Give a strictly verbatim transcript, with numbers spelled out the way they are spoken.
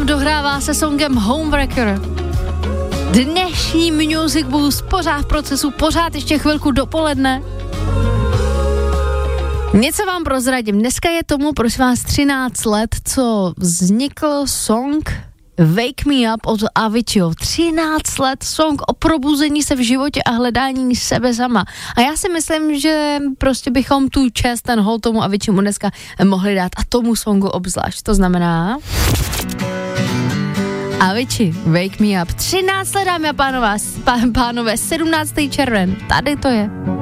Tom dohrává se songem Homewrecker. Dnešní Music Boost pořád v procesu, pořád ještě chvilku dopoledne. Něco vám prozradím. Dneska je tomu, prosím vás, třináct let, co vznikl song Wake Me Up od Aviciiho. třináct let song o probuzení se v životě a hledání sebe sama. A já si myslím, že prostě bychom tu čest, ten hol tomu Aviciimu dneska mohli dát a tomu songu obzvlášť. To znamená... Avicii, Wake Me Up. třináct let, dámy a pánové, pánové, sedmnáctý červen. Tady to je.